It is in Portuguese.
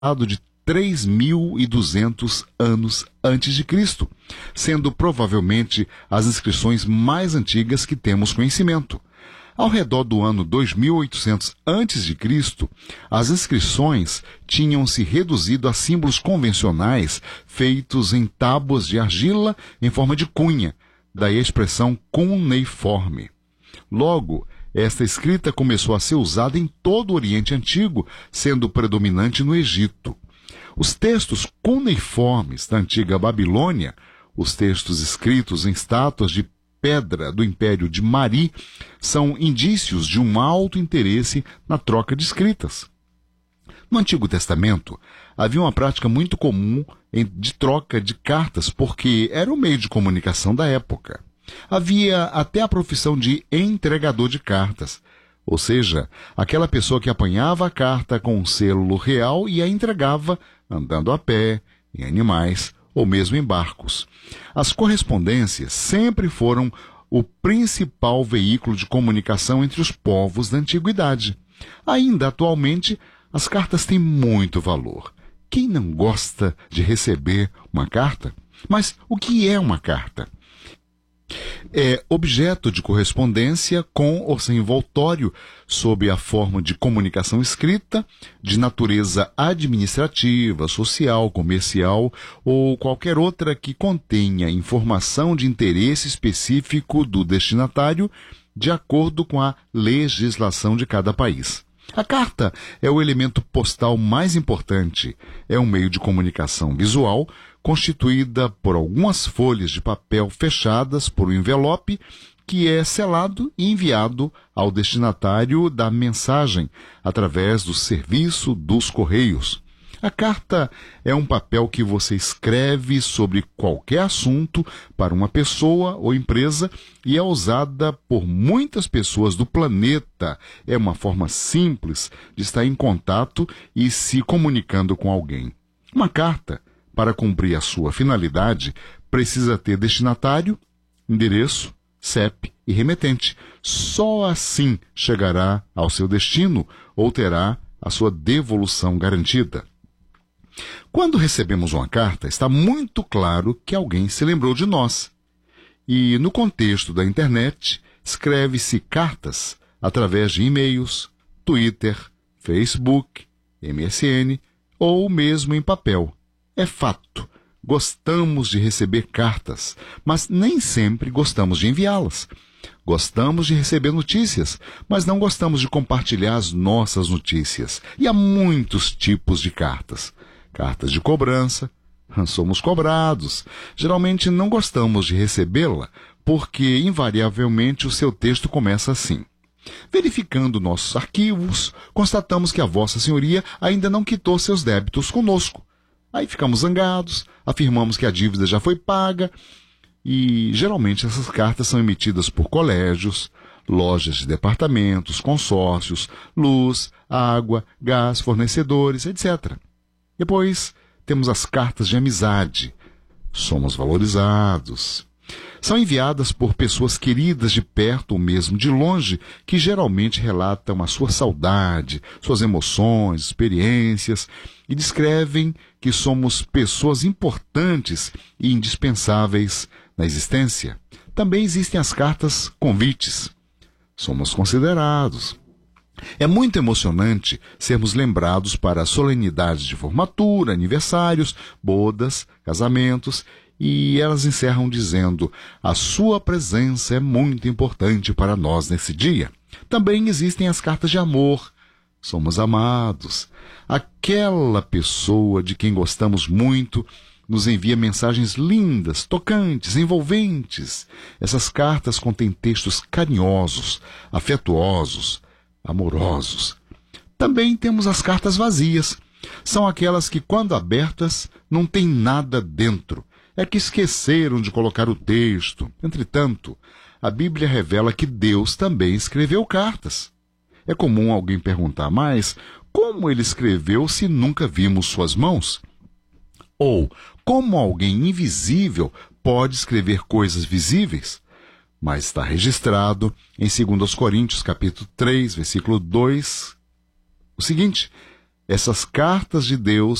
de 3.200 anos antes de Cristo, sendo provavelmente as inscrições mais antigas que temos conhecimento. Ao redor do ano 2800 a.C., as inscrições tinham se reduzido a símbolos convencionais feitos em tábuas de argila em forma de cunha, daí a expressão cuneiforme. Logo, esta escrita começou a ser usada em todo o Oriente Antigo, sendo predominante no Egito. Os textos cuneiformes da antiga Babilônia, os textos escritos em estátuas de pedra do Império de Mari, são indícios de um alto interesse na troca de escritas. No Antigo Testamento, havia uma prática muito comum de troca de cartas, porque era o meio de comunicação da época. Havia até a profissão de entregador de cartas, ou seja, aquela pessoa que apanhava a carta com um selo real e a entregava andando a pé, em animais ou mesmo em barcos. As correspondências sempre foram o principal veículo de comunicação entre os povos da antiguidade. Ainda atualmente, as cartas têm muito valor. Quem não gosta de receber uma carta? Mas o que é uma carta? É objeto de correspondência com ou sem envoltório, sob a forma de comunicação escrita, de natureza administrativa, social, comercial ou qualquer outra que contenha informação de interesse específico do destinatário, de acordo com a legislação de cada país. A carta é o elemento postal mais importante. É um meio de comunicação visual constituída por algumas folhas de papel fechadas por um envelope que é selado e enviado ao destinatário da mensagem através do serviço dos correios. A carta é um papel que você escreve sobre qualquer assunto para uma pessoa ou empresa e é usada por muitas pessoas do planeta. É uma forma simples de estar em contato e se comunicando com alguém. Uma carta, para cumprir a sua finalidade, precisa ter destinatário, endereço, CEP e remetente. Só assim chegará ao seu destino ou terá a sua devolução garantida. Quando recebemos uma carta, está muito claro que alguém se lembrou de nós. E, no contexto da internet, escreve-se cartas através de e-mails, Twitter, Facebook, MSN ou mesmo em papel. É fato, gostamos de receber cartas, mas nem sempre gostamos de enviá-las. Gostamos de receber notícias, mas não gostamos de compartilhar as nossas notícias. E há muitos tipos de cartas. Cartas de cobrança, somos cobrados. Geralmente não gostamos de recebê-la, porque invariavelmente o seu texto começa assim. Verificando nossos arquivos, constatamos que a Vossa Senhoria ainda não quitou seus débitos conosco. Aí ficamos zangados, afirmamos que a dívida já foi paga, e geralmente essas cartas são emitidas por colégios, lojas de departamentos, consórcios, luz, água, gás, fornecedores, etc. Depois, temos as cartas de amizade. Somos valorizados. São enviadas por pessoas queridas de perto ou mesmo de longe, que geralmente relatam a sua saudade, suas emoções, experiências, e descrevem que somos pessoas importantes e indispensáveis na existência. Também existem as cartas convites. Somos considerados. É muito emocionante sermos lembrados para solenidades de formatura, aniversários, bodas, casamentos, e elas encerram dizendo: a sua presença é muito importante para nós nesse dia. Também existem as cartas de amor. Somos amados. Aquela pessoa de quem gostamos muito nos envia mensagens lindas, tocantes, envolventes. Essas cartas contêm textos carinhosos, afetuosos, amorosos. Também temos as cartas vazias. São aquelas que, quando abertas, não tem nada dentro. É que esqueceram de colocar o texto. Entretanto, a Bíblia revela que Deus também escreveu cartas. É comum alguém perguntar: mas como ele escreveu se nunca vimos suas mãos? Ou como alguém invisível pode escrever coisas visíveis? Mas está registrado em 2 Coríntios capítulo 3, versículo 2, o seguinte: essas cartas de Deus